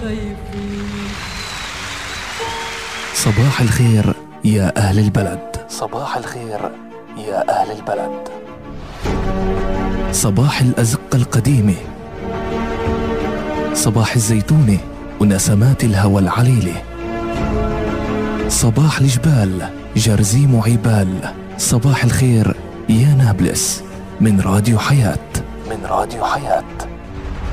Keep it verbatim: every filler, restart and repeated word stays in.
سيفي. صباح الخير يا أهل البلد، صباح الخير يا أهل البلد. صباح الأزقة القديمة، صباح الزيتونة ونسمات الهوى العليلة، صباح الجبال جرزيم وعبال. صباح الخير يا نابلس من راديو حياة، من راديو حياة.